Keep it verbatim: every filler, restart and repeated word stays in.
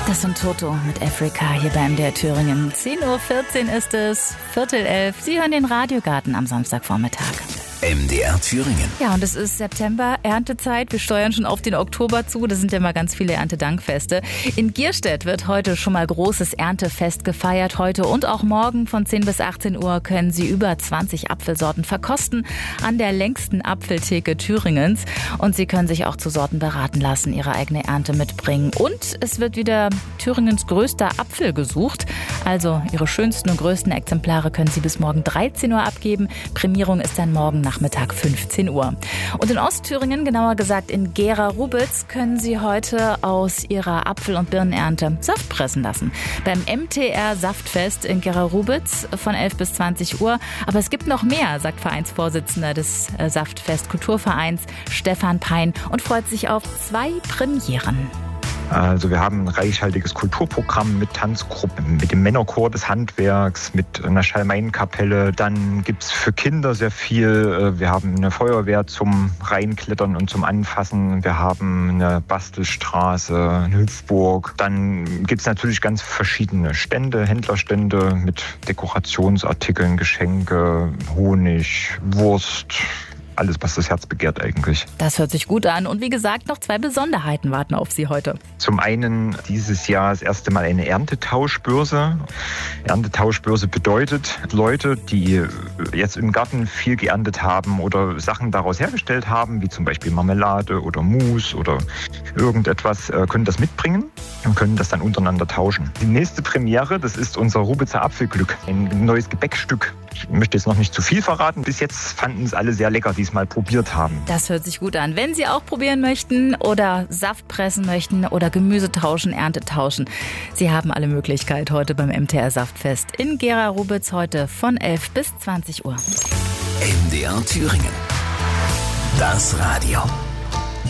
Das sind Toto mit Afrika hier bei M D R Thüringen. zehn Uhr vierzehn ist es, Viertel elf. Sie hören den Radiogarten am Samstagvormittag. M D R Thüringen. Ja, und es ist September, Erntezeit. Wir steuern schon auf den Oktober zu. Da sind ja immer ganz viele Erntedankfeste. In Gierstedt wird heute schon mal großes Erntefest gefeiert. Heute und auch morgen von zehn bis achtzehn Uhr können Sie über zwanzig Apfelsorten verkosten an der längsten Apfeltheke Thüringens. Und Sie können sich auch zu Sorten beraten lassen, Ihre eigene Ernte mitbringen. Und es wird wieder Thüringens größter Apfel gesucht. Also Ihre schönsten und größten Exemplare können Sie bis morgen dreizehn Uhr abgeben. Prämierung ist dann morgen Nachmittag fünfzehn Uhr. Und in Ostthüringen, genauer gesagt in Gera-Rubitz, können Sie heute aus Ihrer Apfel- und Birnenernte Saft pressen lassen. Beim M T R Saftfest in Gera-Rubitz von elf bis zwanzig Uhr. Aber es gibt noch mehr, sagt Vereinsvorsitzender des Saftfest Kulturvereins Stefan Pein und freut sich auf zwei Premieren. Also wir haben ein reichhaltiges Kulturprogramm mit Tanzgruppen, mit dem Männerchor des Handwerks, mit einer Schalmeinenkapelle. Dann gibt's für Kinder sehr viel. Wir haben eine Feuerwehr zum Reinklettern und zum Anfassen. Wir haben eine Bastelstraße, eine Hüpfburg. Dann gibt's natürlich ganz verschiedene Stände, Händlerstände mit Dekorationsartikeln, Geschenke, Honig, Wurst. Alles, was das Herz begehrt eigentlich. Das hört sich gut an. Und wie gesagt, noch zwei Besonderheiten warten auf Sie heute. Zum einen dieses Jahr das erste Mal eine Erntetauschbörse. Erntetauschbörse bedeutet, Leute, die jetzt im Garten viel geerntet haben oder Sachen daraus hergestellt haben, wie zum Beispiel Marmelade oder Mousse oder irgendetwas, können das mitbringen und können das dann untereinander tauschen. Die nächste Premiere, das ist unser Rubitzer Apfelglück, ein neues Gebäckstück. Ich möchte jetzt noch nicht zu viel verraten. Bis jetzt fanden es alle sehr lecker, die es mal probiert haben. Das hört sich gut an. Wenn Sie auch probieren möchten oder Saft pressen möchten oder Gemüse tauschen, Ernte tauschen, Sie haben alle Möglichkeit heute beim M T R Saftfest in Gera-Rubitz heute von elf bis zwanzig Uhr. M D R Thüringen. Das Radio.